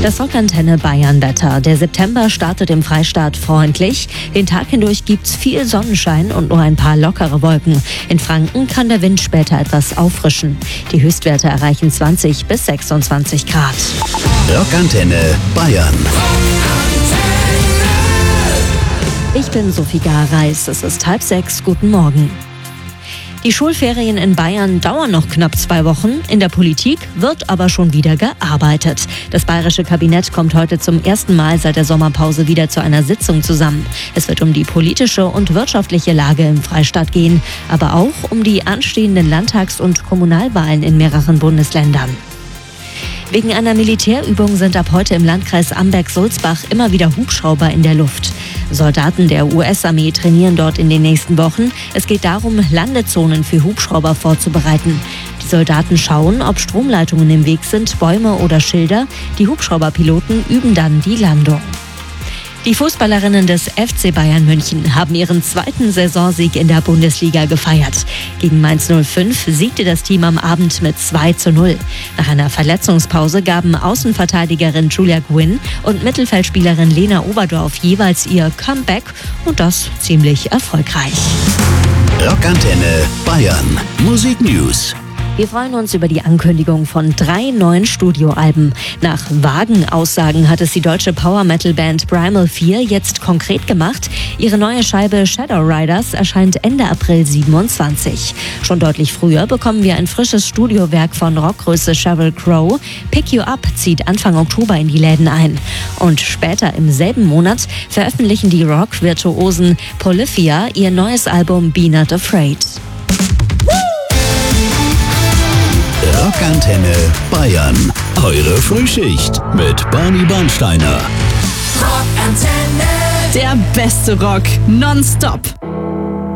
Das Rockantenne Bayern-Wetter. Der September startet im Freistaat freundlich. Den Tag hindurch gibt's viel Sonnenschein und nur ein paar lockere Wolken. In Franken kann der Wind später etwas auffrischen. Die Höchstwerte erreichen 20 bis 26 Grad. Rockantenne Bayern. Ich bin Sophie Gareis. Es ist 5:30. Guten Morgen. Die Schulferien in Bayern dauern noch knapp 2 Wochen. In der Politik wird aber schon wieder gearbeitet. Das bayerische Kabinett kommt heute zum ersten Mal seit der Sommerpause wieder zu einer Sitzung zusammen. Es wird um die politische und wirtschaftliche Lage im Freistaat gehen, aber auch um die anstehenden Landtags- und Kommunalwahlen in mehreren Bundesländern. Wegen einer Militärübung sind ab heute im Landkreis Amberg-Sulzbach immer wieder Hubschrauber in der Luft. Soldaten der US-Armee trainieren dort in den nächsten Wochen. Es geht darum, Landezonen für Hubschrauber vorzubereiten. Die Soldaten schauen, ob Stromleitungen im Weg sind, Bäume oder Schilder. Die Hubschrauberpiloten üben dann die Landung. Die Fußballerinnen des FC Bayern München haben ihren 2. Saisonsieg in der Bundesliga gefeiert. Gegen Mainz 05 siegte das Team am Abend mit 2:0. Nach einer Verletzungspause gaben Außenverteidigerin Julia Gwynn und Mittelfeldspielerin Lena Oberdorf jeweils ihr Comeback und das ziemlich erfolgreich. Rockantenne Bayern. Musik News. Wir freuen uns über die Ankündigung von 3 neuen Studioalben. Nach vagen Aussagen hat es die deutsche Power-Metal-Band Primal 4 jetzt konkret gemacht. Ihre neue Scheibe Shadow Riders erscheint Ende April 27. Schon deutlich früher bekommen wir ein frisches Studiowerk von Rockgröße Sheryl Crow. Pick You Up zieht Anfang Oktober in die Läden ein. Und später im selben Monat veröffentlichen die Rock-Virtuosen Polyphia ihr neues Album Be Not Afraid. Rockantenne Bayern. Eure Frühschicht mit Barney Bernsteiner. Rockantenne. Der beste Rock nonstop.